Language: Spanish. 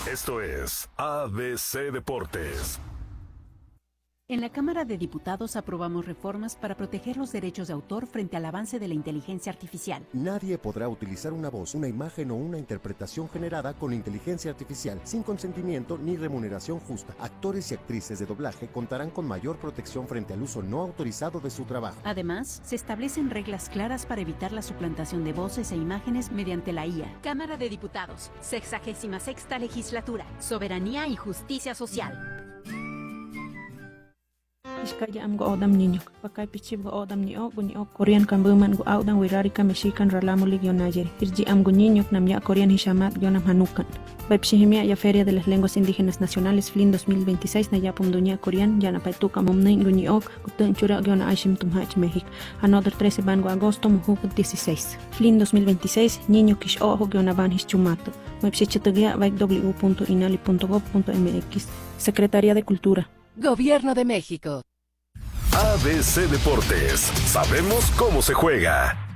Esto es ABC Deportes. En la Cámara de Diputados aprobamos reformas para proteger los derechos de autor frente al avance de la inteligencia artificial. Nadie podrá utilizar una voz, una imagen o una interpretación generada con inteligencia artificial sin consentimiento ni remuneración justa. Actores y actrices de doblaje contarán con mayor protección frente al uso no autorizado de su trabajo. Además, se establecen reglas claras para evitar la suplantación de voces e imágenes mediante la IA. Cámara de Diputados, 66ª Legislatura, Soberanía y Justicia Social. Iskaya am go odam niño, pakai pichib go odam ni ok Korean kambuman go audan wirarika mexican ralamulig yon ayer. Irji am go niño nam ya Korean hishamat yonam hanukan. Baipshihimia ya Feria de las Lenguas Indígenas Nacionales FLIN 2026 na yapum dunia Korean ya na paituka momnain go niok kutun chura yon aishim tumhach México. Another 13 ban go agosto muhuk 16. FLIN 2026 niño kish ojo yon aban hischumato. Baipshichatugia www.inali.gov.mx. Secretaría de Cultura. Gobierno de México. ABC Deportes. Sabemos cómo se juega.